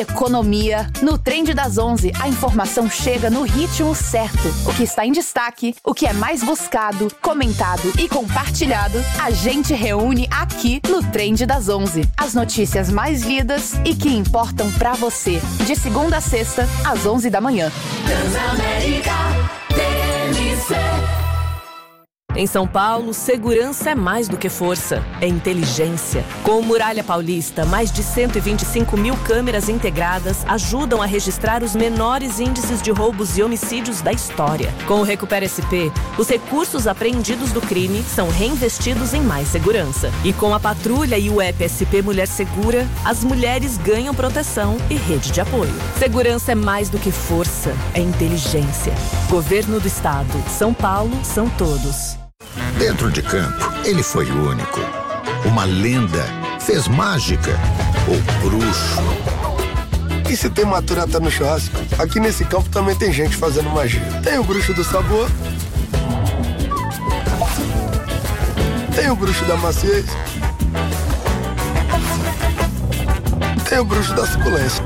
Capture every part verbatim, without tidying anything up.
economia. No Trend das onze, a informação chega no ritmo certo. O que está em destaque, o que é mais buscado, comentado e compartilhado, a gente reúne aqui no Trend das onze. As notícias mais lidas e que importam pra você. De segunda a sexta, às onze da manhã. Transamérica T M C. Em São Paulo, segurança é mais do que força, é inteligência. Com o Muralha Paulista, mais de cento e vinte e cinco mil câmeras integradas ajudam a registrar os menores índices de roubos e homicídios da história. Com o Recupera S P, os recursos apreendidos do crime são reinvestidos em mais segurança. E com a patrulha e o app S P Mulher Segura, as mulheres ganham proteção e rede de apoio. Segurança é mais do que força, é inteligência. Governo do Estado, São Paulo, são todos. Dentro de campo, ele foi único. Uma lenda, fez mágica, ou bruxo. E se tem maturata no churrasco, aqui nesse campo também tem gente fazendo magia. Tem o bruxo do sabor, tem o bruxo da maciez, tem o bruxo da suculência.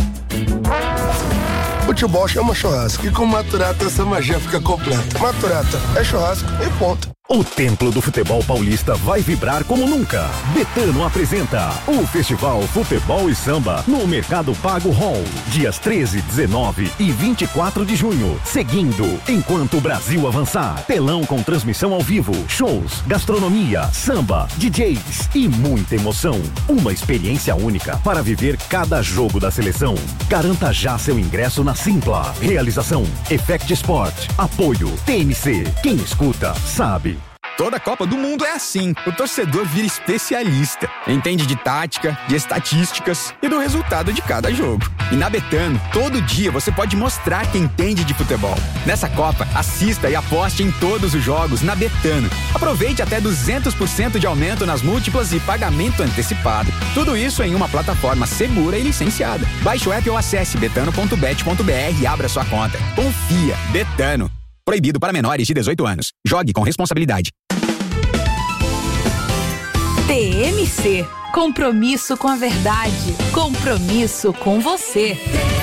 Futebol chama churrasco e com Maturata essa magia fica completa. Maturata é churrasco e ponto. O Templo do Futebol Paulista vai vibrar como nunca. Betano apresenta o Festival Futebol e Samba no Mercado Pago Hall, dias treze, dezenove e vinte e quatro de junho. Seguindo, enquanto o Brasil avançar. Telão com transmissão ao vivo, shows, gastronomia, samba, D Js e muita emoção. Uma experiência única para viver cada jogo da seleção. Garanta já seu ingresso na Simpla. Realização Effect Sport. Apoio T M C. Quem escuta, sabe. Toda Copa do Mundo é assim. O torcedor vira especialista. Entende de tática, de estatísticas e do resultado de cada jogo. E na Betano, todo dia você pode mostrar que entende de futebol. Nessa Copa, assista e aposte em todos os jogos na Betano. Aproveite até duzentos por cento de aumento nas múltiplas e pagamento antecipado. Tudo isso em uma plataforma segura e licenciada. Baixe o app ou acesse betano ponto bet ponto b r e abra sua conta. Confia. Betano. Proibido para menores de dezoito anos. Jogue com responsabilidade. T M C. Compromisso com a verdade. Compromisso com você.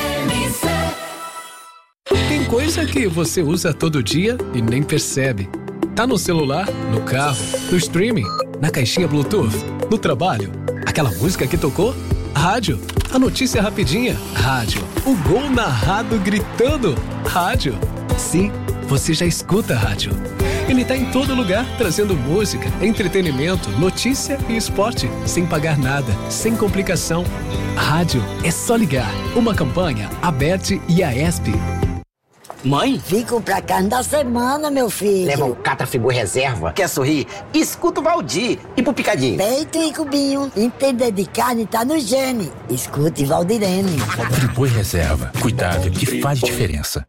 Tem coisa que você usa todo dia e nem percebe. Tá no celular, no carro, no streaming, na caixinha Bluetooth, no trabalho. Aquela música que tocou? Rádio. A notícia rapidinha? Rádio. O gol narrado gritando? Rádio. Sim, você já escuta rádio. Ele tá em todo lugar, trazendo música, entretenimento, notícia e esporte, sem pagar nada, sem complicação. Rádio é só ligar. Uma campanha, Aberte e a ESP. Mãe? Fico pra carne da semana, meu filho. Leva um Catrafigor Reserva. Quer sorrir? Escuta o Valdir. E pro Picadinho? Peito e cubinho. Entender de carne tá no gene. Escute Valdirene. Friboi Reserva. Cuidado que faz diferença.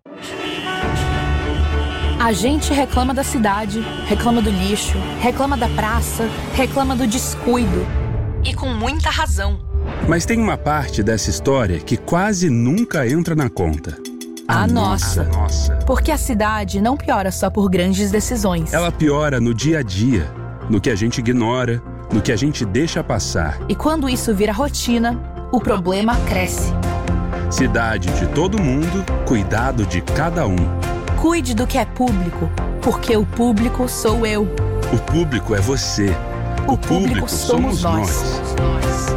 A gente reclama da cidade, reclama do lixo, reclama da praça, reclama do descuido. E com muita razão. Mas tem uma parte dessa história que quase nunca entra na conta. A, a nossa. nossa. Porque a cidade não piora só por grandes decisões. Ela piora no dia a dia, no que a gente ignora, no que a gente deixa passar. E quando isso vira rotina, o problema cresce. Cidade de todo mundo, cuidado de cada um. Cuide do que é público, porque o público sou eu. O público é você. O, o público, público somos, somos nós. nós.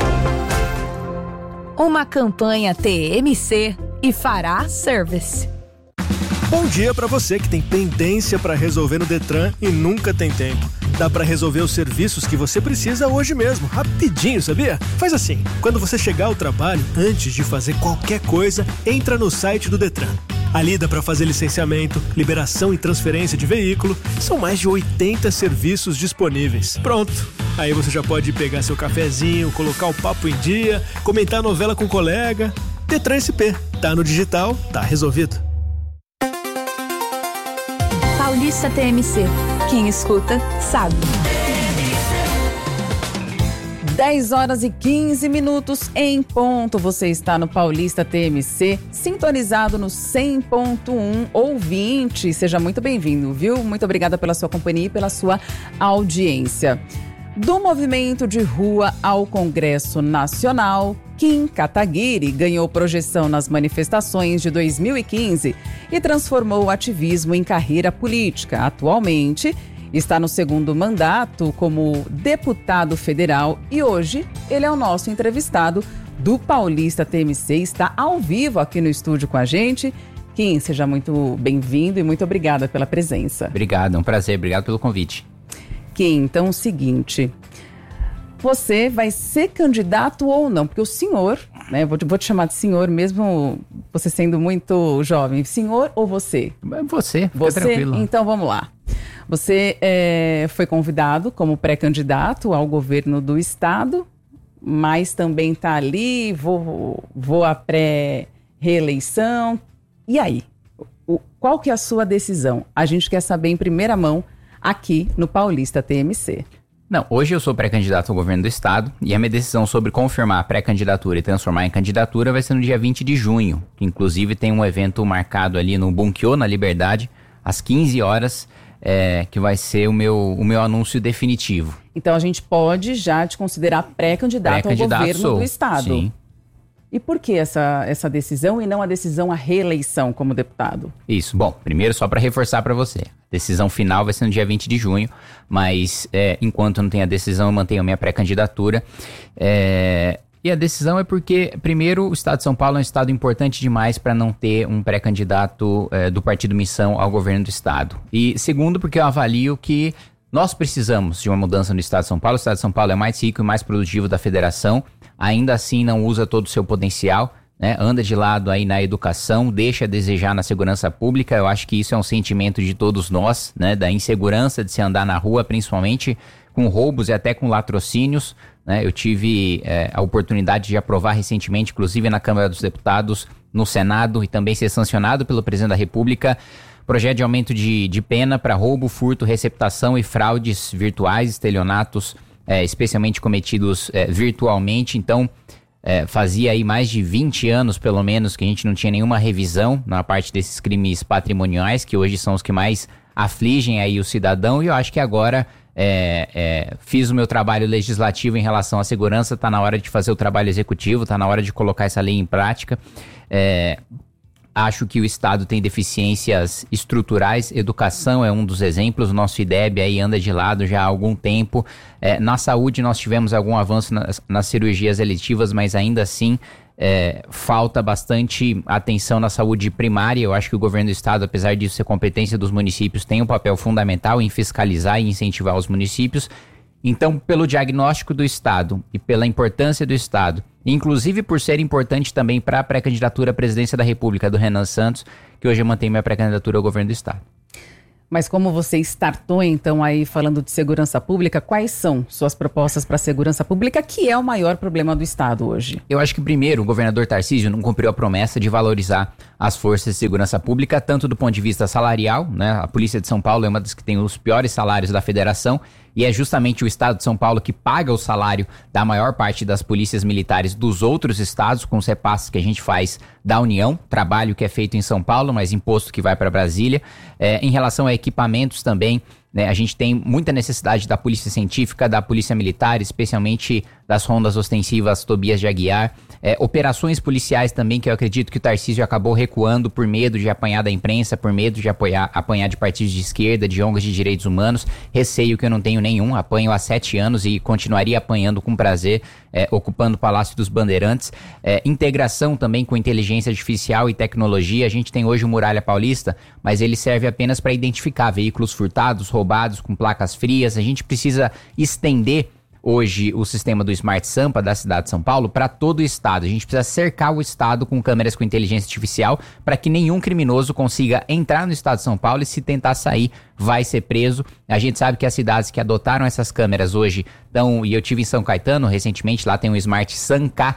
Uma campanha T M C e Fará Service. Bom dia para você que tem pendência para resolver no Detran e nunca tem tempo. Dá para resolver os serviços que você precisa hoje mesmo, rapidinho, sabia? Faz assim, quando você chegar ao trabalho, antes de fazer qualquer coisa, entra no site do Detran. Ali dá para fazer licenciamento, liberação e transferência de veículo. São mais de oitenta serviços disponíveis. Pronto! Aí você já pode pegar seu cafezinho, colocar o papo em dia, comentar a novela com o colega. Detran S P. Tá no digital, tá resolvido. Paulista T M C. Quem escuta, sabe. dez horas e quinze minutos em ponto. Você está no Paulista T M C, sintonizado no cem ponto um. Ouvinte, seja muito bem-vindo, viu? Muito obrigada pela sua companhia e pela sua audiência. Do movimento de rua ao Congresso Nacional, Kim Kataguiri ganhou projeção nas manifestações de dois mil e quinze e transformou o ativismo em carreira política. Atualmente, está no segundo mandato como deputado federal e hoje ele é o nosso entrevistado do Paulista T M C. Está ao vivo aqui no estúdio com a gente. Kim, seja muito bem-vindo e muito obrigada pela presença. Obrigado, é um prazer. Obrigado pelo convite. Kim, então é o seguinte... Você vai ser candidato ou não? Porque o senhor, né? Vou te, vou te chamar de senhor mesmo você sendo muito jovem. Senhor ou você? Você, fica você? Tranquilo. Então vamos lá. Você é, foi convidado como pré-candidato ao governo do estado, mas também está ali, vou, vou à pré-reeleição. E aí? O, qual que é a sua decisão? A gente quer saber em primeira mão aqui no Paulista T M C. Não, hoje eu sou pré-candidato ao governo do estado e a minha decisão sobre confirmar a pré-candidatura e transformar em candidatura vai ser no dia vinte de junho, que inclusive tem um evento marcado ali no Bunkiô, na Liberdade, às quinze horas, é, que vai ser o meu, o meu anúncio definitivo. Então a gente pode já te considerar pré-candidato, pré-candidato ao governo sou, do estado. Sim. E por que essa, essa decisão e não a decisão à reeleição como deputado? Isso. Bom, primeiro só para reforçar para você. A decisão final vai ser no dia vinte de junho, mas é, enquanto não tem a decisão, eu mantenho a minha pré-candidatura. É, e a decisão é porque, primeiro, o estado de São Paulo é um estado importante demais para não ter um pré-candidato é, do Partido Missão ao governo do estado. E segundo, porque eu avalio que nós precisamos de uma mudança no estado de São Paulo. O estado de São Paulo é mais rico e mais produtivo da federação. Ainda assim não usa todo o seu potencial, né? Anda de lado aí na educação, deixa a desejar na segurança pública. Eu acho que isso é um sentimento de todos nós, né? Da insegurança de se andar na rua, principalmente com roubos e até com latrocínios, né? Eu tive é, a oportunidade de aprovar recentemente, inclusive na Câmara dos Deputados, no Senado e também ser sancionado pelo Presidente da República, projeto de aumento de, de pena para roubo, furto, receptação e fraudes virtuais, estelionatos, É, especialmente cometidos é, virtualmente. Então é, fazia aí mais de vinte anos pelo menos que a gente não tinha nenhuma revisão na parte desses crimes patrimoniais, que hoje são os que mais afligem aí o cidadão, e eu acho que agora é, é, fiz o meu trabalho legislativo em relação à segurança, tá na hora de fazer o trabalho executivo, tá na hora de colocar essa lei em prática. é, Acho que o Estado tem deficiências estruturais, educação é um dos exemplos, o nosso IDEB aí anda de lado já há algum tempo. É, na saúde nós tivemos algum avanço nas, nas cirurgias eletivas, mas ainda assim é, falta bastante atenção na saúde primária. Eu acho que o governo do Estado, apesar disso ser competência dos municípios, tem um papel fundamental em fiscalizar e incentivar os municípios. Então, pelo diagnóstico do Estado e pela importância do Estado, inclusive por ser importante também para a pré-candidatura à presidência da República do Renan Santos, que hoje eu mantenho minha pré-candidatura ao governo do Estado. Mas como você startou, então, aí falando de segurança pública, quais são suas propostas para a segurança pública, que é o maior problema do Estado hoje? Eu acho que, primeiro, o governador Tarcísio não cumpriu a promessa de valorizar as forças de segurança pública, tanto do ponto de vista salarial, né? A Polícia de São Paulo é uma das que tem os piores salários da federação, e é justamente o Estado de São Paulo que paga o salário da maior parte das polícias militares dos outros estados, com os repasses que a gente faz da União, trabalho que é feito em São Paulo, mas imposto que vai para Brasília. É, em relação a equipamentos também, né, a gente tem muita necessidade da Polícia Científica, da Polícia Militar, especialmente das rondas ostensivas Tobias de Aguiar. É, operações policiais também, que eu acredito que o Tarcísio acabou recuando por medo de apanhar da imprensa, por medo de apoiar, apanhar de partidos de esquerda, de O N Gs de direitos humanos. Receio que eu não tenho nenhum, apanho há sete anos e continuaria apanhando com prazer, é, ocupando o Palácio dos Bandeirantes. É, integração também com inteligência artificial e tecnologia. A gente tem hoje o Muralha Paulista, mas ele serve apenas para identificar veículos furtados, roubados, com placas frias. A gente precisa estender hoje o sistema do Smart Sampa da cidade de São Paulo para todo o estado. A gente precisa cercar o estado com câmeras com inteligência artificial para que nenhum criminoso consiga entrar no estado de São Paulo e, se tentar sair, vai ser preso. A gente sabe que as cidades que adotaram essas câmeras hoje estão, e eu tive em São Caetano recentemente, lá tem o Smart Sanca.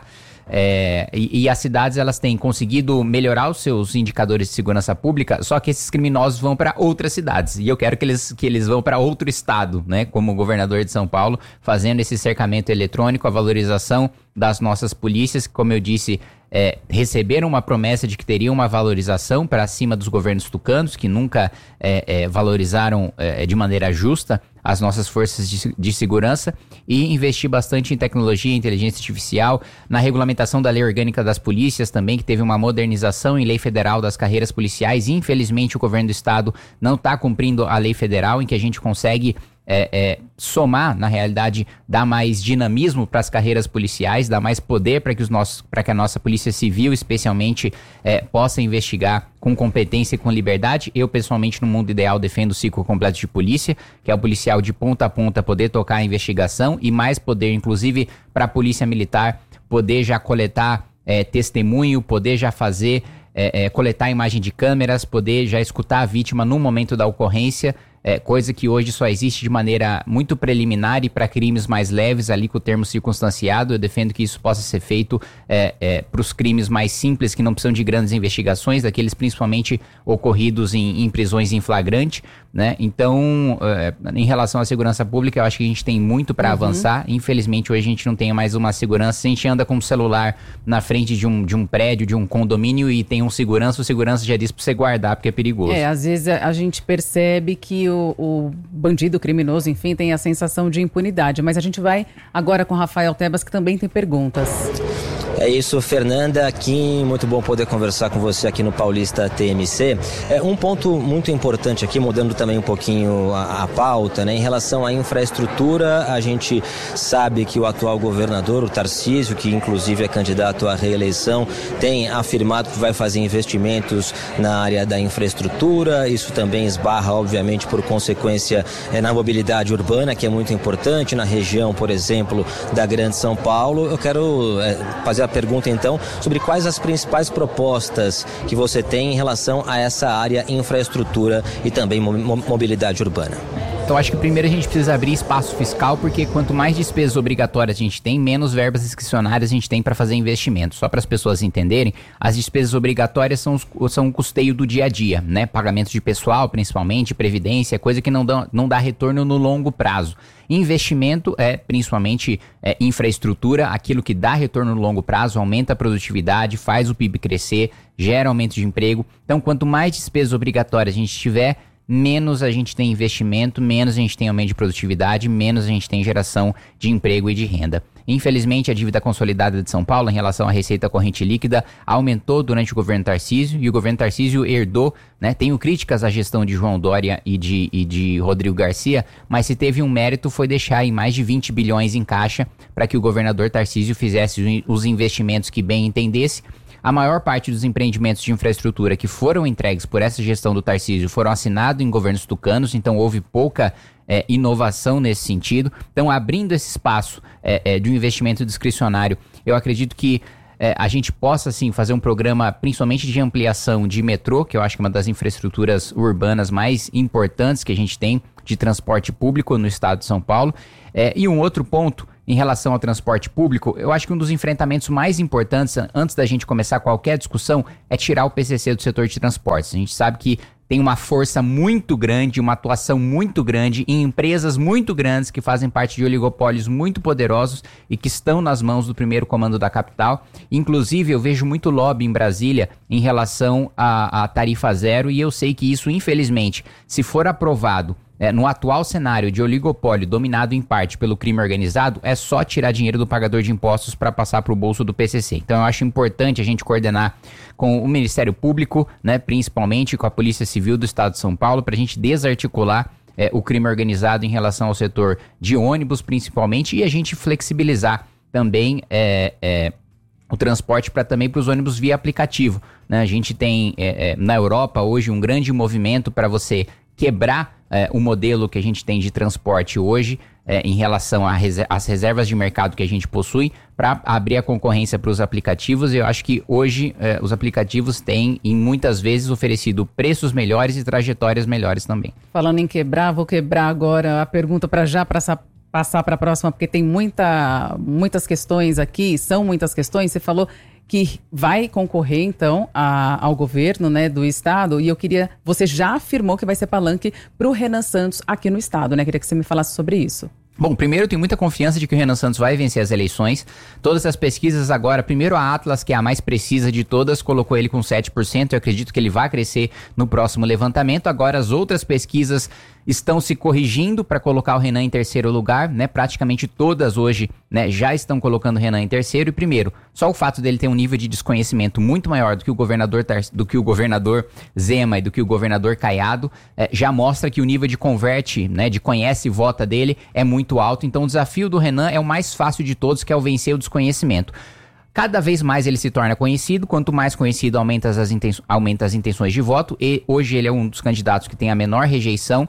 É, e, e as cidades, elas têm conseguido melhorar os seus indicadores de segurança pública, só que esses criminosos vão para outras cidades, e eu quero que eles, que eles vão para outro estado, né, como o governador de São Paulo, fazendo esse cercamento eletrônico, a valorização das nossas polícias, que, como eu disse, é, receberam uma promessa de que teriam uma valorização para cima dos governos tucanos, que nunca é, é, valorizaram é, de maneira justa as nossas forças de, de segurança, e investir bastante em tecnologia, inteligência artificial, na regulamentação da lei orgânica das polícias também, que teve uma modernização em lei federal das carreiras policiais. Infelizmente, o governo do estado não está cumprindo a lei federal, em que a gente consegue É, é, somar, na realidade, dar mais dinamismo para as carreiras policiais, dar mais poder para que os nossos, para que a nossa polícia civil, especialmente, é, possa investigar com competência e com liberdade. Eu, pessoalmente, no mundo ideal, defendo o ciclo completo de polícia, que é o policial de ponta a ponta poder tocar a investigação, e mais poder, inclusive, para a polícia militar poder já coletar é, testemunho, poder já fazer, é, é, coletar imagem de câmeras, poder já escutar a vítima no momento da ocorrência. É, coisa que hoje só existe de maneira muito preliminar e para crimes mais leves, ali com o termo circunstanciado. Eu defendo que isso possa ser feito é, é, para os crimes mais simples, que não precisam de grandes investigações, daqueles principalmente ocorridos em, em prisões em flagrante, né? Então, é, em relação à segurança pública, eu acho que a gente tem muito para uhum. avançar. Infelizmente, hoje a gente não tem mais uma segurança. A gente anda com o celular na frente de um, de um prédio, de um condomínio, e tem um segurança, o segurança já diz para você guardar, porque é perigoso. É, às vezes a, a gente percebe que o O, o bandido, criminoso, enfim, tem a sensação de impunidade. Mas a gente vai agora com Rafael Tebas, que também tem perguntas. É isso, Fernanda, Kim, muito bom poder conversar com você aqui no Paulista T M C. É um ponto muito importante aqui, mudando também um pouquinho a, a pauta, né? Em relação à infraestrutura, a gente sabe que o atual governador, o Tarcísio, que inclusive é candidato à reeleição, tem afirmado que vai fazer investimentos na área da infraestrutura. Isso também esbarra, obviamente, por consequência é, na mobilidade urbana, que é muito importante, na região, por exemplo, da Grande São Paulo. Eu quero é, fazer a pergunta, então, sobre quais as principais propostas que você tem em relação a essa área infraestrutura e também mobilidade urbana. Então, acho que primeiro a gente precisa abrir espaço fiscal, porque quanto mais despesas obrigatórias a gente tem, menos verbas discricionárias a gente tem para fazer investimentos. Só para as pessoas entenderem, as despesas obrigatórias são, os, são o custeio do dia a dia, né? Pagamento de pessoal, principalmente, previdência, coisa que não dá, não dá retorno no longo prazo. Investimento é principalmente é, infraestrutura, aquilo que dá retorno no longo prazo, aumenta a produtividade, faz o P I B crescer, gera aumento de emprego. Então, quanto mais despesas obrigatórias a gente tiver, menos a gente tem investimento, menos a gente tem aumento de produtividade, menos a gente tem geração de emprego e de renda. Infelizmente, a dívida consolidada de São Paulo em relação à receita corrente líquida aumentou durante o governo Tarcísio, e o governo Tarcísio herdou, né? Tenho críticas à gestão de João Dória e de, e de Rodrigo Garcia, mas se teve um mérito foi deixar aí mais de vinte bilhões em caixa para que o governador Tarcísio fizesse os investimentos que bem entendesse. A maior parte dos empreendimentos de infraestrutura que foram entregues por essa gestão do Tarcísio foram assinados em governos tucanos, então houve pouca é, inovação nesse sentido. Então, abrindo esse espaço é, é, de um investimento discricionário, eu acredito que é, a gente possa, sim, fazer um programa principalmente de ampliação de metrô, que eu acho que é uma das infraestruturas urbanas mais importantes que a gente tem de transporte público no estado de São Paulo. É, e um outro ponto em relação ao transporte público, eu acho que um dos enfrentamentos mais importantes antes da gente começar qualquer discussão é tirar o P C C do setor de transportes. A gente sabe que tem uma força muito grande, uma atuação muito grande em empresas muito grandes que fazem parte de oligopólios muito poderosos e que estão nas mãos do primeiro comando da capital. Inclusive, eu vejo muito lobby em Brasília em relação à, à tarifa zero, e eu sei que isso, infelizmente, se for aprovado É, no atual cenário de oligopólio dominado em parte pelo crime organizado, é só tirar dinheiro do pagador de impostos para passar para o bolso do P C C. Então eu acho importante a gente coordenar com o Ministério Público, né, principalmente com a Polícia Civil do Estado de São Paulo, para a gente desarticular é, o crime organizado em relação ao setor de ônibus, principalmente, e a gente flexibilizar também é, é, o transporte para também para os ônibus via aplicativo, né? A gente tem é, é, na Europa hoje um grande movimento para você quebrar é, o modelo que a gente tem de transporte hoje é, em relação às reservas de mercado que a gente possui, para abrir a concorrência para os aplicativos. Eu acho que hoje é, os aplicativos têm, em muitas vezes, oferecido preços melhores e trajetórias melhores também. Falando em quebrar, vou quebrar agora a pergunta para já passar passar para a próxima, porque tem muita, muitas questões aqui, são muitas questões. Você falou que vai concorrer, então, a, ao governo, né, do estado, e eu queria, você já afirmou que vai ser palanque para o Renan Santos aqui no estado, né? Queria que você me falasse sobre isso. Bom, primeiro eu tenho muita confiança de que o Renan Santos vai vencer as eleições. Todas as pesquisas agora, primeiro a Atlas, que é a mais precisa de todas, colocou ele com sete por cento. Eu acredito que ele vai crescer no próximo levantamento. Agora as outras pesquisas estão se corrigindo para colocar o Renan em terceiro lugar, né? Praticamente todas hoje, né, já estão colocando o Renan em terceiro. E primeiro, só o fato dele ter um nível de desconhecimento muito maior do que o governador, do que o governador Zema e do que o governador Caiado, é, já mostra que o nível de converte, né, de conhece e vota dele é muito alto. Então o desafio do Renan é o mais fácil de todos, que é o vencer o desconhecimento. Cada vez mais ele se torna conhecido, quanto mais conhecido aumenta as, intenções, aumenta as intenções de voto, e hoje ele é um dos candidatos que tem a menor rejeição,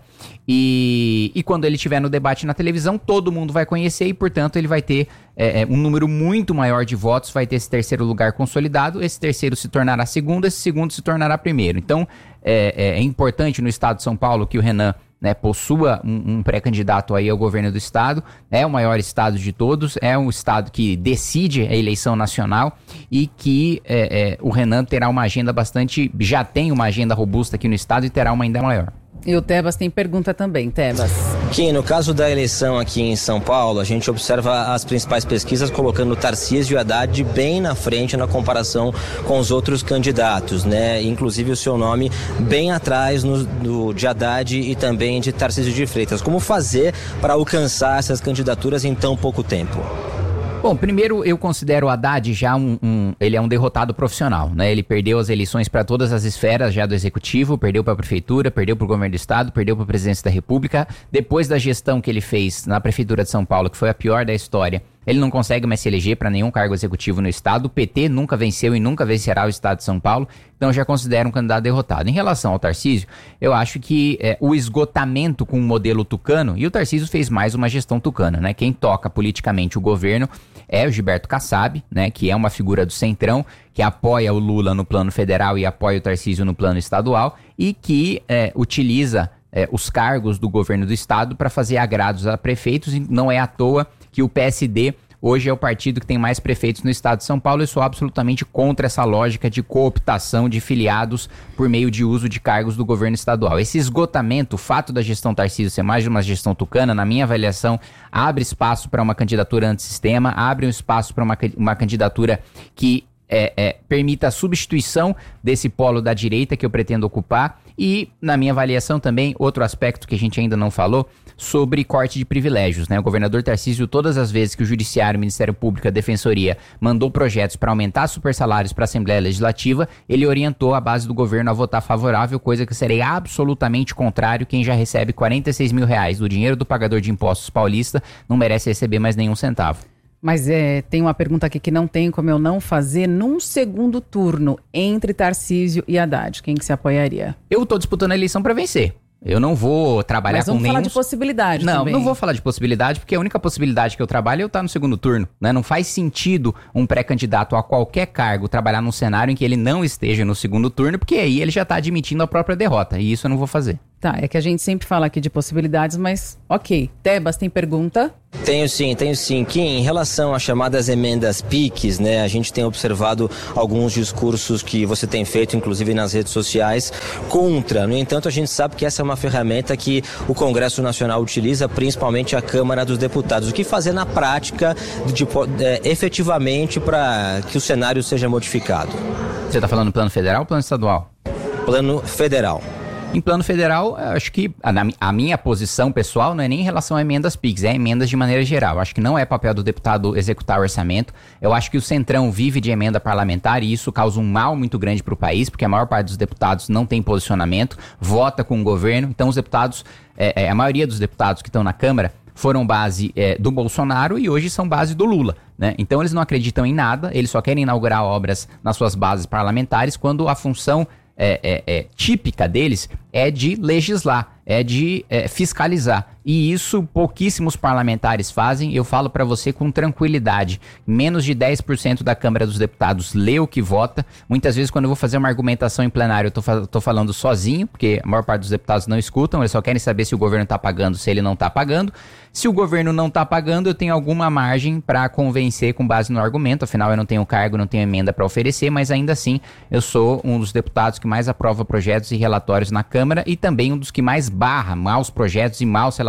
e, e quando ele estiver no debate na televisão, todo mundo vai conhecer e, portanto, ele vai ter é, um número muito maior de votos, vai ter esse terceiro lugar consolidado, esse terceiro se tornará segundo, esse segundo se tornará primeiro. Então, é, é, é importante no estado de São Paulo que o Renan, né, possua um, um pré-candidato aí ao governo do estado. É o maior estado de todos, é um estado que decide a eleição nacional e que é, é, o Renan terá uma agenda bastante, já tem uma agenda robusta aqui no estado e terá uma ainda maior. E o Tebas tem pergunta também, Tebas. Kim, no caso da eleição aqui em São Paulo, a gente observa as principais pesquisas colocando Tarcísio e Haddad bem na frente na comparação com os outros candidatos, né? Inclusive o seu nome bem atrás no, do, de Haddad e também de Tarcísio de Freitas. Como fazer para alcançar essas candidaturas em tão pouco tempo? Bom, primeiro eu considero o Haddad já um, um... ele é um derrotado profissional, né? Ele perdeu as eleições para todas as esferas já do executivo, perdeu para a prefeitura, perdeu para o governo do estado, perdeu para a presidência da república. Depois da gestão que ele fez na prefeitura de São Paulo, que foi a pior da história, ele não consegue mais se eleger para nenhum cargo executivo no estado. O P T nunca venceu e nunca vencerá o estado de São Paulo, então já considero um candidato derrotado. Em relação ao Tarcísio, eu acho que é, o esgotamento com o modelo tucano, e o Tarcísio fez mais uma gestão tucana, né? Quem toca politicamente o governo é o Gilberto Kassab, né? Que é uma figura do centrão, que apoia o Lula no plano federal e apoia o Tarcísio no plano estadual e que é, utiliza é, os cargos do governo do estado para fazer agrados a prefeitos. E não é à toa que o P S D hoje é o partido que tem mais prefeitos no estado de São Paulo. Eu sou absolutamente contra essa lógica de cooptação de filiados por meio de uso de cargos do governo estadual. Esse esgotamento, o fato da gestão Tarcísio ser mais de uma gestão tucana, na minha avaliação, abre espaço para uma candidatura antissistema, abre um espaço para uma, uma candidatura que É, é, permita a substituição desse polo da direita que eu pretendo ocupar e, na minha avaliação também, outro aspecto que a gente ainda não falou, sobre corte de privilégios, né? O governador Tarcísio, todas as vezes que o Judiciário, o Ministério Público, a Defensoria mandou projetos para aumentar super salários para a Assembleia Legislativa, ele orientou a base do governo a votar favorável, coisa que serei absolutamente contrário. Quem já recebe quarenta e seis mil reais do dinheiro do pagador de impostos paulista não merece receber mais nenhum centavo. Mas é, tem uma pergunta aqui que não tem como eu não fazer. Num segundo turno, entre Tarcísio e Haddad, quem que se apoiaria? Eu tô disputando a eleição para vencer. Eu não vou trabalhar com nenhum... Mas vamos falar de possibilidade não, também. Não, não vou falar de possibilidade, porque a única possibilidade que eu trabalho é eu estar no segundo turno, né? Não faz sentido um pré-candidato a qualquer cargo trabalhar num cenário em que ele não esteja no segundo turno, porque aí ele já está admitindo a própria derrota, e isso eu não vou fazer. Tá, é que a gente sempre fala aqui de possibilidades, mas ok. Tebas, tem pergunta? Tenho sim, tenho sim. Kim, em relação às chamadas emendas P I Cs, né, a gente tem observado alguns discursos que você tem feito, inclusive nas redes sociais, contra. No entanto, a gente sabe que essa é uma ferramenta que o Congresso Nacional utiliza, principalmente a Câmara dos Deputados. O que fazer na prática, de, é, efetivamente, para que o cenário seja modificado? Você está falando plano federal ou plano estadual? Plano federal. Em plano federal, acho que a, a minha posição pessoal não é nem em relação a emendas P I Cs, é emendas de maneira geral. Acho que não é papel do deputado executar o orçamento. Eu acho que o Centrão vive de emenda parlamentar e isso causa um mal muito grande para o país, porque a maior parte dos deputados não tem posicionamento, vota com o governo. Então os deputados, é, é, a maioria dos deputados que estão na Câmara foram base é, do Bolsonaro e hoje são base do Lula, né? Então eles não acreditam em nada, eles só querem inaugurar obras nas suas bases parlamentares quando a função É, é, é, típica deles é de legislar, é de é, fiscalizar. E isso pouquíssimos parlamentares fazem. Eu falo para você com tranquilidade. Menos de dez por cento da Câmara dos Deputados lê o que vota. Muitas vezes, quando eu vou fazer uma argumentação em plenário, eu tô, tô falando sozinho, porque a maior parte dos deputados não escutam, eles só querem saber se o governo tá pagando, se ele não tá pagando. Se o governo não tá pagando, eu tenho alguma margem para convencer com base no argumento. Afinal, eu não tenho cargo, não tenho emenda para oferecer, mas ainda assim, eu sou um dos deputados que mais aprova projetos e relatórios na Câmara e também um dos que mais barra maus projetos e maus relatórios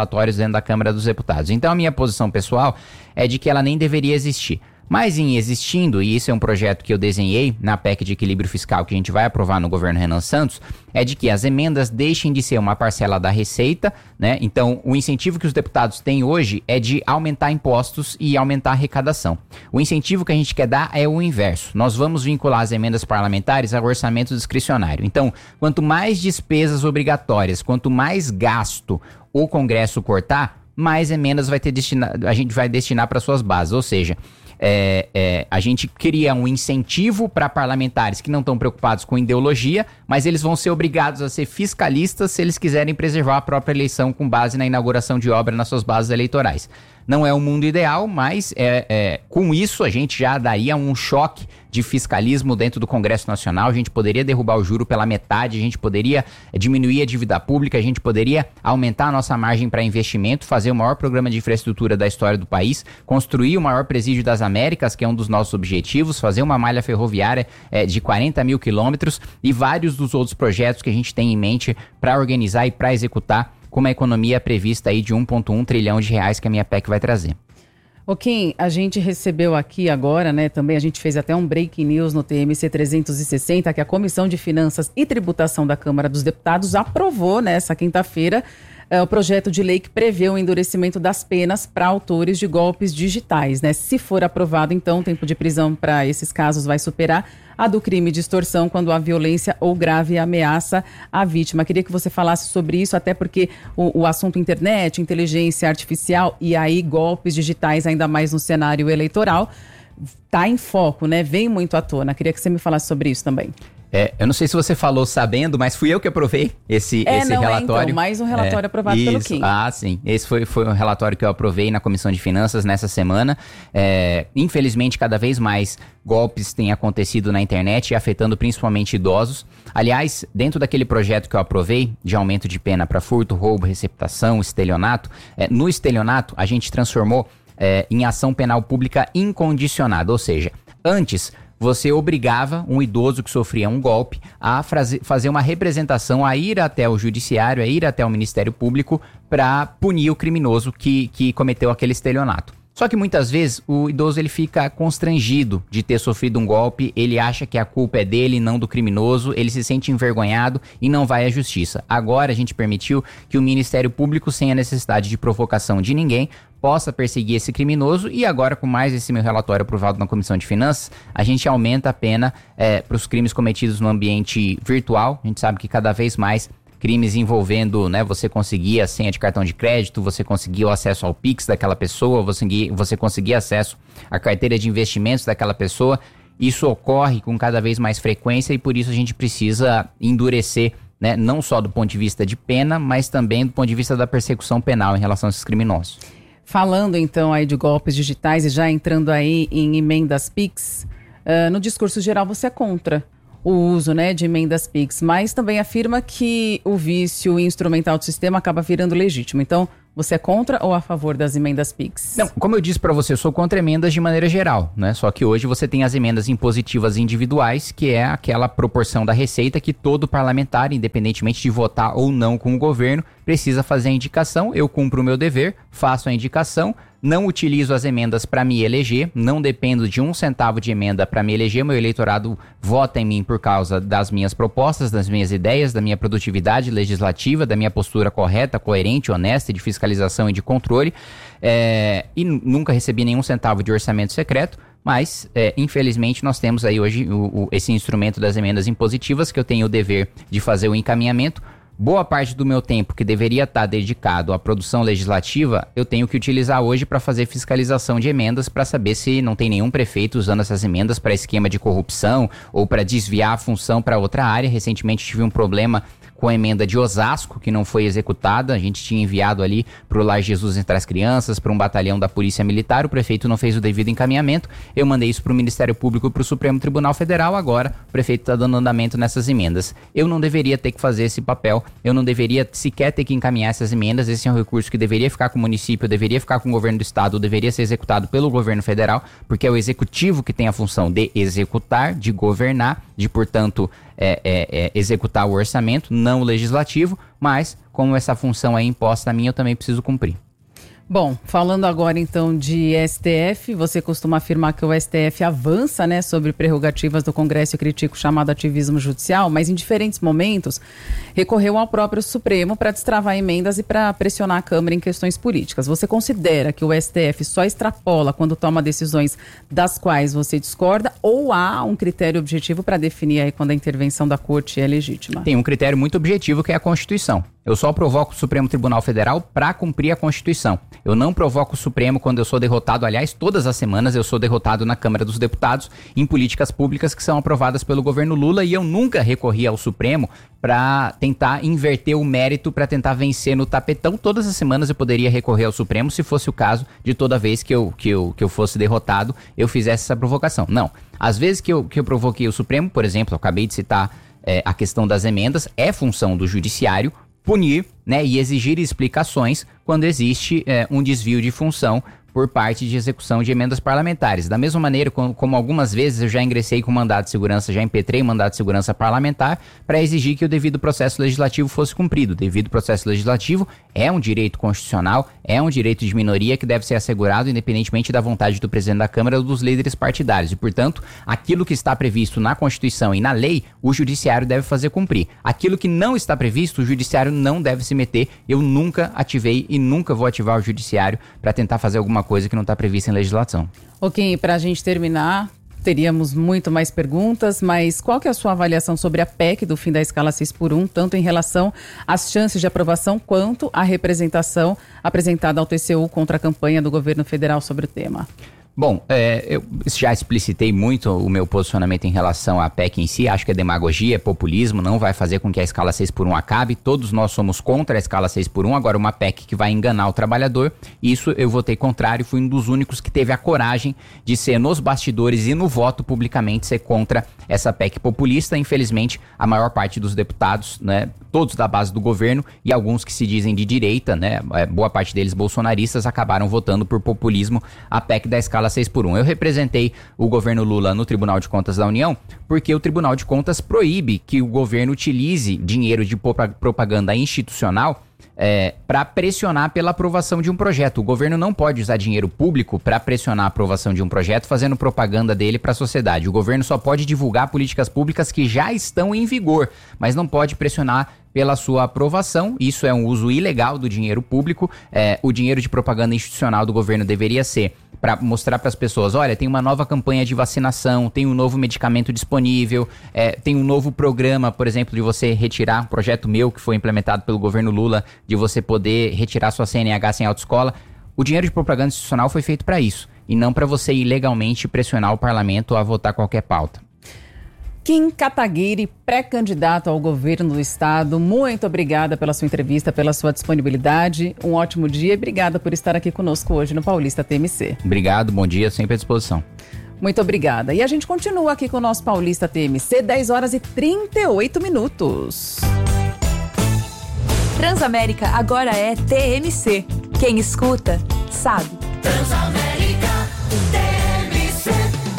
relatórios dentro da Câmara dos Deputados. Então a minha posição pessoal é de que ela nem deveria existir. Mas em existindo, e isso é um projeto que eu desenhei na P E C de equilíbrio fiscal que a gente vai aprovar no governo Renan Santos, é de que as emendas deixem de ser uma parcela da receita, né? Então, o incentivo que os deputados têm hoje é de aumentar impostos e aumentar a arrecadação. O incentivo que a gente quer dar é o inverso. Nós vamos vincular as emendas parlamentares ao orçamento discricionário. Então, quanto mais despesas obrigatórias, quanto mais gasto o Congresso cortar, mais emendas vai ter destina- a gente vai destinar para suas bases. Ou seja, É, é, a gente cria um incentivo para parlamentares que não estão preocupados com ideologia, mas eles vão ser obrigados a ser fiscalistas se eles quiserem preservar a própria eleição com base na inauguração de obra nas suas bases eleitorais. Não é o mundo ideal, mas é, é, com isso a gente já daria um choque de fiscalismo dentro do Congresso Nacional. A gente poderia derrubar o juro pela metade, a gente poderia diminuir a dívida pública, a gente poderia aumentar a nossa margem para investimento, fazer o maior programa de infraestrutura da história do país, construir o maior presídio das Américas, que é um dos nossos objetivos, fazer uma malha ferroviária é, de quarenta mil quilômetros e vários dos outros projetos que a gente tem em mente para organizar e para executar com uma economia prevista aí de um vírgula um trilhão de reais que a minha P E C vai trazer. Ô Kim, a gente recebeu aqui agora, né, também a gente fez até um breaking news no T M C trezentos e sessenta, que a Comissão de Finanças e Tributação da Câmara dos Deputados aprovou nessa quinta-feira é, o projeto de lei que prevê o endurecimento das penas para autores de golpes digitais, né? Se for aprovado, então, o tempo de prisão para esses casos vai superar a do crime de extorsão quando há violência ou grave ameaça à vítima. Queria que você falasse sobre isso, até porque o, o assunto internet, inteligência artificial e aí golpes digitais, ainda mais no cenário eleitoral, está em foco, né? Vem muito à tona. Queria que você me falasse sobre isso também. É, eu não sei se você falou sabendo, mas fui eu que aprovei esse, é, esse não, relatório. É, então, mais um relatório é, aprovado isso. pelo Kim. Ah, sim. Esse foi, foi um relatório que eu aprovei na Comissão de Finanças nessa semana. É, infelizmente, cada vez mais golpes têm acontecido na internet, afetando principalmente idosos. Aliás, dentro daquele projeto que eu aprovei, de aumento de pena para furto, roubo, receptação, estelionato, é, no estelionato a gente transformou é, em ação penal pública incondicionada, ou seja, antes você obrigava um idoso que sofria um golpe a fazer uma representação, a ir até o judiciário, a ir até o Ministério Público para punir o criminoso que, que cometeu aquele estelionato. Só que muitas vezes o idoso ele fica constrangido de ter sofrido um golpe, ele acha que a culpa é dele, não do criminoso, ele se sente envergonhado e não vai à justiça. Agora a gente permitiu que o Ministério Público, sem a necessidade de provocação de ninguém, possa perseguir esse criminoso, e agora com mais esse meu relatório aprovado na Comissão de Finanças, a gente aumenta a pena é, para os crimes cometidos no ambiente virtual. A gente sabe que cada vez mais crimes envolvendo, né, você conseguir a senha de cartão de crédito, você conseguir o acesso ao Pix daquela pessoa, você, você conseguir acesso à carteira de investimentos daquela pessoa, isso ocorre com cada vez mais frequência e por isso a gente precisa endurecer, né, não só do ponto de vista de pena, mas também do ponto de vista da persecução penal em relação a esses criminosos. Falando então aí de golpes digitais e já entrando aí em emendas Pix, uh, no discurso geral você é contra o uso, né, de emendas Pix, mas também afirma que o vício instrumental do sistema acaba virando legítimo. Então, você é contra ou a favor das emendas Pix? Não, como eu disse para você, eu sou contra emendas de maneira geral, né? Só que hoje você tem as emendas impositivas individuais, que é aquela proporção da receita que todo parlamentar, independentemente de votar ou não com o governo, precisa fazer a indicação. Eu cumpro o meu dever, faço a indicação, não utilizo as emendas para me eleger, não dependo de um centavo de emenda para me eleger, meu eleitorado vota em mim por causa das minhas propostas, das minhas ideias, da minha produtividade legislativa, da minha postura correta, coerente, honesta, de fiscalização e de controle, é, e nunca recebi nenhum centavo de orçamento secreto, mas é, infelizmente nós temos aí hoje o, o, esse instrumento das emendas impositivas, que eu tenho o dever de fazer o encaminhamento. Boa parte do meu tempo que deveria estar dedicado à produção legislativa, eu tenho que utilizar hoje para fazer fiscalização de emendas, para saber se não tem nenhum prefeito usando essas emendas para esquema de corrupção ou para desviar a função para outra área. Recentemente tive um problema com a emenda de Osasco, que não foi executada. A gente tinha enviado ali para o Lar Jesus Entre as Crianças, para um batalhão da Polícia Militar, o prefeito não fez o devido encaminhamento, eu mandei isso para o Ministério Público e para o Supremo Tribunal Federal, agora o prefeito está dando andamento nessas emendas. Eu não deveria ter que fazer esse papel, eu não deveria sequer ter que encaminhar essas emendas, esse é um recurso que deveria ficar com o município, deveria ficar com o governo do estado, deveria ser executado pelo governo federal, porque é o executivo que tem a função de executar, de governar, de, portanto, é, é, é, executar o orçamento, não o legislativo, mas como essa função é imposta a mim, eu também preciso cumprir. Bom, falando agora então de S T F, você costuma afirmar que o S T F avança, né, sobre prerrogativas do Congresso e critica o chamado ativismo judicial, mas em diferentes momentos recorreu ao próprio Supremo para destravar emendas e para pressionar a Câmara em questões políticas. Você considera que o S T F só extrapola quando toma decisões das quais você discorda, ou há um critério objetivo para definir aí quando a intervenção da Corte é legítima? Tem um critério muito objetivo, que é a Constituição. Eu só provoco o Supremo Tribunal Federal para cumprir a Constituição. Eu não provoco o Supremo quando eu sou derrotado. Aliás, todas as semanas eu sou derrotado na Câmara dos Deputados em políticas públicas que são aprovadas pelo governo Lula, e eu nunca recorri ao Supremo para tentar inverter o mérito, para tentar vencer no tapetão. Todas as semanas eu poderia recorrer ao Supremo se fosse o caso de toda vez que eu, que eu, que eu fosse derrotado, eu fizesse essa provocação. Não. Às vezes que eu, que eu provoquei o Supremo, por exemplo, eu acabei de citar é, a questão das emendas, é função do Judiciário punir, né, e exigir explicações quando existe é, um desvio de função por parte de execução de emendas parlamentares. Da mesma maneira como, como algumas vezes eu já ingressei com mandado de segurança, já impetrei mandado de segurança parlamentar para exigir que o devido processo legislativo fosse cumprido. O devido processo legislativo é um direito constitucional, é um direito de minoria que deve ser assegurado independentemente da vontade do presidente da Câmara ou dos líderes partidários. E, portanto, aquilo que está previsto na Constituição e na lei, o Judiciário deve fazer cumprir. Aquilo que não está previsto, o Judiciário não deve se meter. Eu nunca ativei e nunca vou ativar o Judiciário para tentar fazer alguma coisa que não está prevista em legislação. Ok, para a gente terminar, teríamos muito mais perguntas, mas qual que é a sua avaliação sobre a P E C do fim da escala seis por um, tanto em relação às chances de aprovação quanto à representação apresentada ao T C U contra a campanha do governo federal sobre o tema? Bom, é, eu já explicitei muito o meu posicionamento em relação à P E C em si. Acho que é demagogia, é populismo, não vai fazer com que a escala seis por um acabe. Todos nós somos contra a escala seis por um. Agora, uma P E C que vai enganar o trabalhador, isso eu votei contrário. Fui um dos únicos que teve a coragem de ser nos bastidores e no voto publicamente ser contra essa P E C populista. Infelizmente, a maior parte dos deputados, né, todos da base do governo e alguns que se dizem de direita, né, boa parte deles bolsonaristas, acabaram votando por populismo a P E C da escala seis por um. Eu representei o governo Lula no Tribunal de Contas da União porque o Tribunal de Contas proíbe que o governo utilize dinheiro de propaganda institucional é, para pressionar pela aprovação de um projeto. O governo não pode usar dinheiro público para pressionar a aprovação de um projeto fazendo propaganda dele para a sociedade. O governo só pode divulgar políticas públicas que já estão em vigor, mas não pode pressionar pela sua aprovação. Isso é um uso ilegal do dinheiro público. É, o dinheiro de propaganda institucional do governo deveria ser para mostrar para as pessoas, olha, tem uma nova campanha de vacinação, tem um novo medicamento disponível, é, tem um novo programa, por exemplo, de você retirar, um projeto meu que foi implementado pelo governo Lula, de você poder retirar sua C N H sem autoescola. O dinheiro de propaganda institucional foi feito para isso, e não para você ilegalmente pressionar o parlamento a votar qualquer pauta. Kim Kataguiri, pré-candidato ao governo do estado, muito obrigada pela sua entrevista, pela sua disponibilidade. Um ótimo dia e obrigada por estar aqui conosco hoje no Paulista T M C. Obrigado, bom dia, sempre à disposição. Muito obrigada. E a gente continua aqui com o nosso Paulista T M C, dez horas e trinta e oito minutos. Transamérica agora é T M C. Quem escuta, sabe. Transamérica T M C.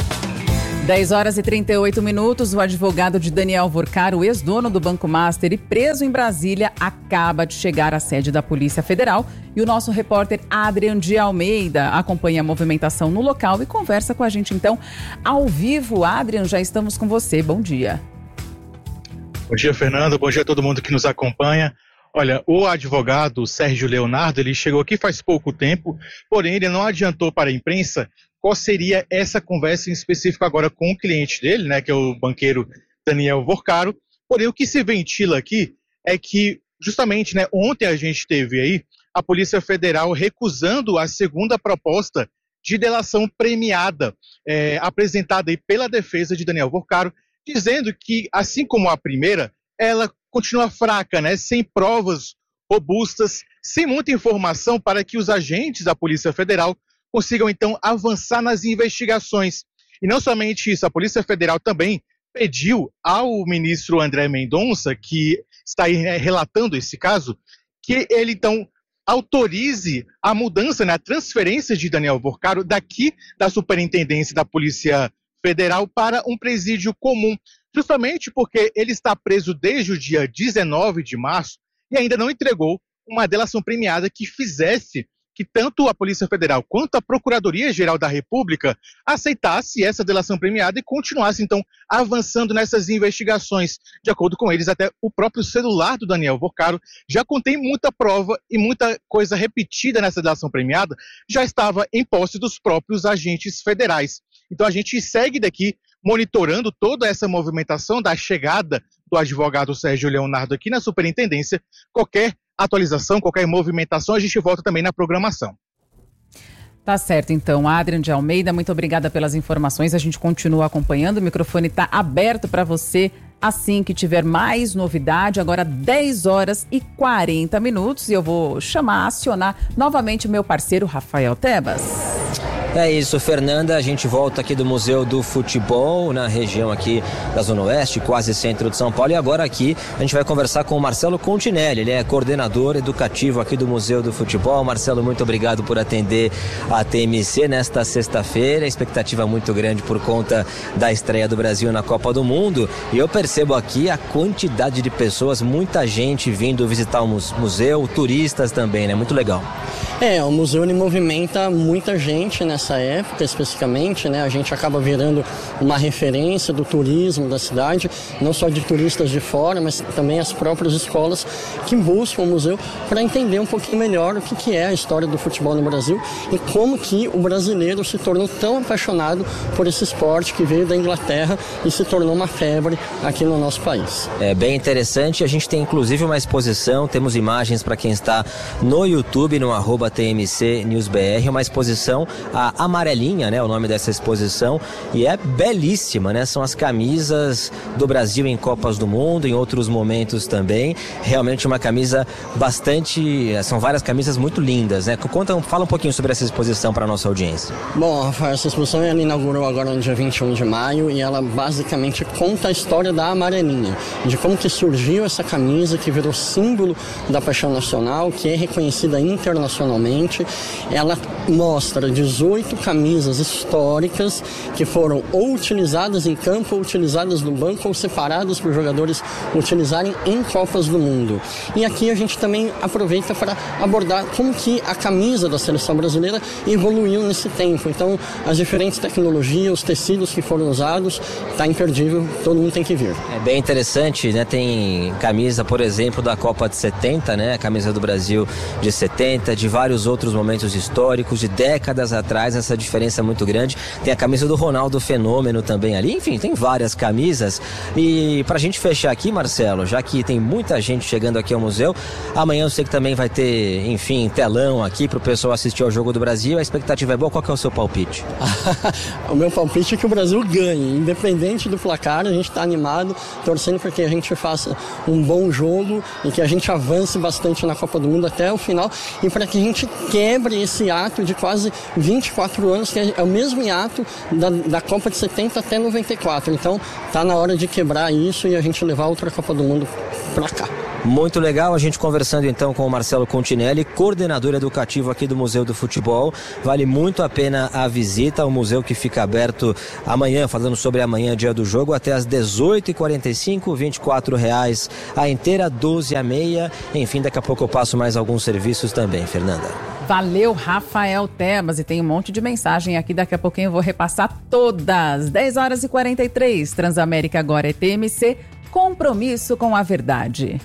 dez horas e trinta e oito minutos, o advogado de Daniel Vorcaro, ex-dono do Banco Master e preso em Brasília, acaba de chegar à sede da Polícia Federal. E o nosso repórter Adrian de Almeida acompanha a movimentação no local e conversa com a gente então ao vivo. Adrian, já estamos com você. Bom dia. Bom dia, Fernando. Bom dia a todo mundo que nos acompanha. Olha, o advogado Sérgio Leonardo, ele chegou aqui faz pouco tempo, porém ele não adiantou para a imprensa qual seria essa conversa em específico agora com o cliente dele, né, que é o banqueiro Daniel Vorcaro. Porém, o que se ventila aqui é que, justamente, né, ontem a gente teve aí a Polícia Federal recusando a segunda proposta de delação premiada é, apresentada aí pela defesa de Daniel Vorcaro, dizendo que, assim como a primeira, ela continua fraca, né, sem provas robustas, sem muita informação para que os agentes da Polícia Federal consigam, então, avançar nas investigações. E não somente isso, a Polícia Federal também pediu ao ministro André Mendonça, que está aí relatando esse caso, que ele, então, autorize a mudança, né, a transferência de Daniel Vorcaro daqui da Superintendência da Polícia Federal para um presídio comum, justamente porque ele está preso desde o dia dezenove de março e ainda não entregou uma delação premiada que fizesse que tanto a Polícia Federal quanto a Procuradoria-Geral da República aceitasse essa delação premiada e continuasse, então, avançando nessas investigações. De acordo com eles, até o próprio celular do Daniel Vorcaro já contém muita prova e muita coisa repetida nessa delação premiada, já estava em posse dos próprios agentes federais. Então, a gente segue daqui monitorando toda essa movimentação da chegada do advogado Sérgio Leonardo aqui na Superintendência. Qualquer atualização, qualquer movimentação, a gente volta também na programação. Tá certo, então. Adrian de Almeida, muito obrigada pelas informações. A gente continua acompanhando. O microfone está aberto para você assim que tiver mais novidade. Agora dez horas e quarenta minutos e eu vou chamar, acionar novamente o meu parceiro Rafael Tebas. É isso, Fernanda, a gente volta aqui do Museu do Futebol, na região aqui da Zona Oeste, quase centro de São Paulo, e agora aqui a gente vai conversar com o Marcelo Continelli, ele é coordenador educativo aqui do Museu do Futebol. Marcelo, muito obrigado por atender a T M C nesta sexta-feira, expectativa muito grande por conta da estreia do Brasil na Copa do Mundo, e eu percebo aqui a quantidade de pessoas, muita gente vindo visitar o museu, turistas também, né? Muito legal. É, o museu ele movimenta muita gente nessa época especificamente, né? A gente acaba virando uma referência do turismo da cidade, não só de turistas de fora, mas também as próprias escolas que buscam o museu para entender um pouquinho melhor o que, que é a história do futebol no Brasil e como que o brasileiro se tornou tão apaixonado por esse esporte que veio da Inglaterra e se tornou uma febre aqui no nosso país. É bem interessante, a gente tem inclusive uma exposição, temos imagens para quem está no YouTube, no arroba T M C News B R, uma exposição, a Amarelinha, né, o nome dessa exposição, e é belíssima, né, são as camisas do Brasil em Copas do Mundo, em outros momentos também, realmente uma camisa bastante, são várias camisas muito lindas, né, conta, fala um pouquinho sobre essa exposição para a nossa audiência. Bom, Rafael, essa exposição ela inaugurou agora no dia vinte e um de maio e ela basicamente conta a história da Amarelinha, de como que surgiu essa camisa que virou símbolo da paixão nacional, que é reconhecida internacionalmente. Ela mostra dezoito camisas históricas que foram ou utilizadas em campo, ou utilizadas no banco, ou separadas para os jogadores utilizarem em Copas do Mundo. E aqui a gente também aproveita para abordar como que a camisa da seleção brasileira evoluiu nesse tempo. Então, as diferentes tecnologias, os tecidos que foram usados, está imperdível, todo mundo tem que ver. É bem interessante, né? Tem camisa, por exemplo, da Copa de setenta, né? A camisa do Brasil de setenta, de vários outros momentos históricos, de décadas atrás, essa diferença é muito grande. Tem a camisa do Ronaldo Fenômeno também ali, enfim, tem várias camisas. E pra gente fechar aqui, Marcelo, já que tem muita gente chegando aqui ao museu, amanhã eu sei que também vai ter, enfim, telão aqui pro pessoal assistir ao Jogo do Brasil, a expectativa é boa, qual que é o seu palpite? O meu palpite é que o Brasil ganhe, independente do placar, a gente tá animado, torcendo para que a gente faça um bom jogo e que a gente avance bastante na Copa do Mundo até o final e para que a gente quebre esse ato de quase vinte e quatro anos, que é o mesmo ato da, da Copa de setenta até noventa e quatro. Então, tá na hora de quebrar isso e a gente levar outra Copa do Mundo para cá. Muito legal, a gente conversando então com o Marcelo Continelli, coordenador educativo aqui do Museu do Futebol. Vale muito a pena a visita ao museu, que fica aberto amanhã, falando sobre amanhã, dia do jogo, até às dezoito e quarenta e cinco, vinte e quatro reais a inteira, doze a meia. Enfim, daqui a pouco eu passo mais alguns serviços também, Fernanda. Valeu, Rafael Tebas, e tem um monte de mensagem aqui, daqui a pouquinho eu vou repassar todas. dez horas e quarenta e três, Transamérica agora é T M C, compromisso com a verdade.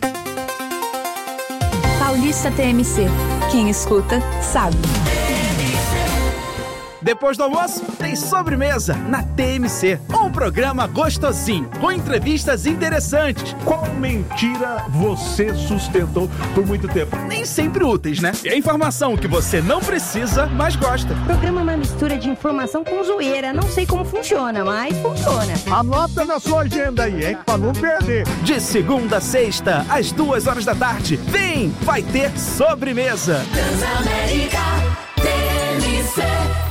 Paulista T M C. Quem escuta, sabe. Depois do almoço, tem sobremesa na T M C. Um programa gostosinho, com entrevistas interessantes. Qual mentira você sustentou por muito tempo? Nem sempre úteis, né? E a informação que você não precisa, mas gosta. O programa é uma mistura de informação com zoeira. Não sei como funciona, mas funciona. Anota na sua agenda aí, hein? Pra não perder. De segunda a sexta, às duas horas da tarde. Vem, vai ter sobremesa. Transamérica T M C.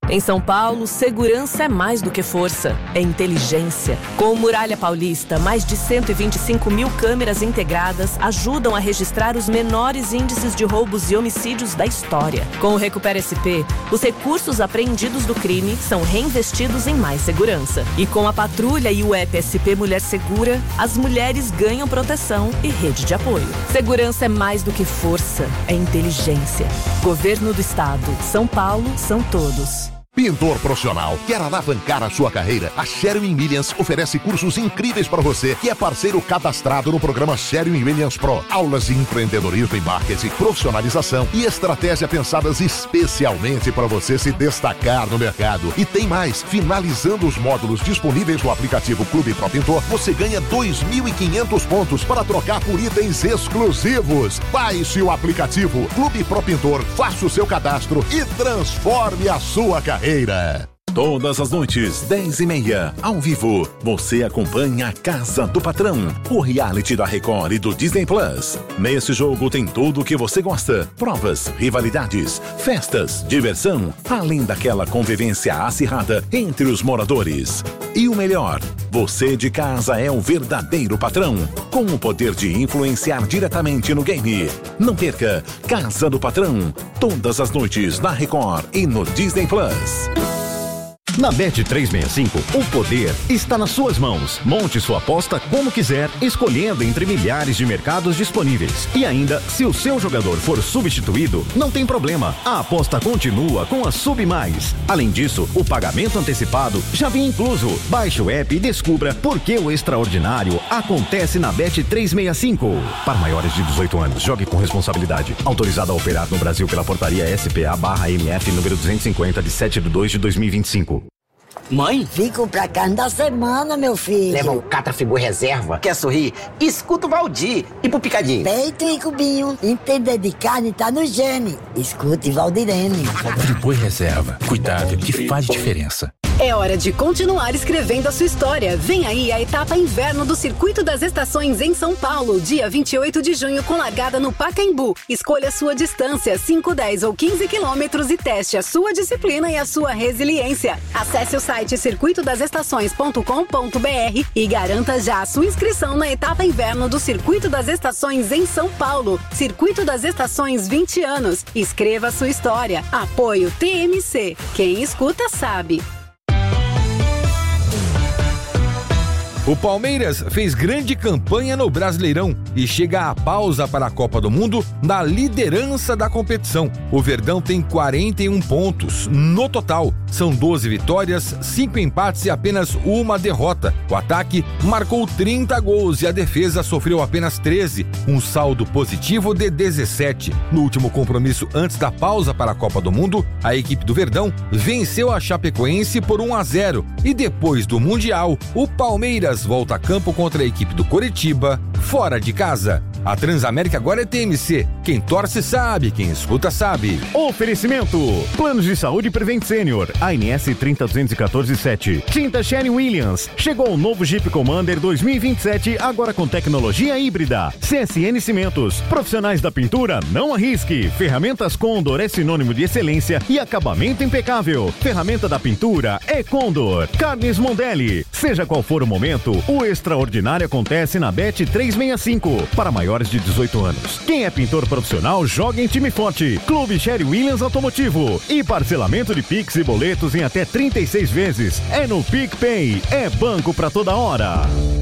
Em São Paulo, segurança é mais do que força, é inteligência. Com o Muralha Paulista, mais de cento e vinte e cinco mil câmeras integradas ajudam a registrar os menores índices de roubos e homicídios da história. Com o Recupera S P, os recursos apreendidos do crime são reinvestidos em mais segurança. E com a patrulha e o app S P Mulher Segura, as mulheres ganham proteção e rede de apoio. Segurança é mais do que força, é inteligência. Governo do Estado. São Paulo, são todos. Pintor profissional, quer alavancar a sua carreira? A Sherwin-Williams oferece cursos incríveis para você, que é parceiro cadastrado no programa Sherwin-Williams Pro. Aulas de empreendedorismo e marketing, profissionalização e estratégia pensadas especialmente para você se destacar no mercado. E tem mais, finalizando os módulos disponíveis no aplicativo Clube Pro Pintor, você ganha dois mil e quinhentos pontos para trocar por itens exclusivos. Baixe o aplicativo Clube Pro Pintor, faça o seu cadastro e transforme a sua carreira. Todas as noites, dez e meia, ao vivo, você acompanha a Casa do Patrão, o reality da Record e do Disney Plus. Nesse jogo tem tudo o que você gosta: provas, rivalidades, festas, diversão, além daquela convivência acirrada entre os moradores. E o melhor, você de casa é o verdadeiro patrão, com o poder de influenciar diretamente no game. Não perca Casa do Patrão, todas as noites na Record e no Disney Plus. Na Bet trezentos e sessenta e cinco, o poder está nas suas mãos. Monte sua aposta como quiser, escolhendo entre milhares de mercados disponíveis. E ainda, se o seu jogador for substituído, não tem problema. A aposta continua com a Sub Mais. Além disso, o pagamento antecipado já vem incluso. Baixe o app e descubra por que o extraordinário acontece na Bet trezentos e sessenta e cinco. Para maiores de dezoito anos, jogue com responsabilidade. Autorizado a operar no Brasil pela portaria S P A barra M F número duzentos e cinquenta de sete de dois de dois mil e vinte e cinco. Mãe? Fico pra carne da semana, meu filho. Leva um Catrafibu Reserva. Quer sorrir? Escuta o Valdir. E pro Picadinho? Peito e cubinho. Entender de carne tá no gene. Escute Valdirene. Friboi Reserva. Cuidado que faz diferença. É hora de continuar escrevendo a sua história. Vem aí a etapa inverno do Circuito das Estações em São Paulo, dia vinte e oito de junho, com largada no Pacaembu. Escolha sua distância, cinco, dez ou quinze quilômetros, e teste a sua disciplina e a sua resiliência. Acesse o site circuito das estações ponto com ponto b r e garanta já a sua inscrição na etapa inverno do Circuito das Estações em São Paulo. Circuito das Estações, vinte anos. Escreva a sua história. Apoio T M C. Quem escuta sabe. O Palmeiras fez grande campanha no Brasileirão e chega à pausa para a Copa do Mundo na liderança da competição. O Verdão tem quarenta e um pontos no total. São doze vitórias, cinco empates e apenas uma derrota. O ataque marcou trinta gols e a defesa sofreu apenas treze, um saldo positivo de dezessete. No último compromisso antes da pausa para a Copa do Mundo, a equipe do Verdão venceu a Chapecoense por um a zero e depois do Mundial, o Palmeiras volta a campo contra a equipe do Coritiba, fora de casa. A Transamérica agora é T M C. Quem torce sabe, quem escuta sabe. Oferecimento: Planos de Saúde Prevent Senior, A N S trinta duzentos e quatorze sete. Tinta Sherwin-Williams. Chegou o novo Jeep Commander dois mil e vinte e sete, agora com tecnologia híbrida. C S N Cimentos. Profissionais da pintura, não arrisque. Ferramentas Condor é sinônimo de excelência e acabamento impecável. Ferramenta da pintura é Condor. Carnes Mondelli. Seja qual for o momento, o extraordinário acontece na Bet trezentos e sessenta e cinco. Para maiores de dezoito anos. Quem é pintor profissional, joga em time forte. Clube Sherwin-Williams Automotivo. E parcelamento de Pix e boletos em até trinta e seis vezes. É no PicPay. É banco pra toda hora.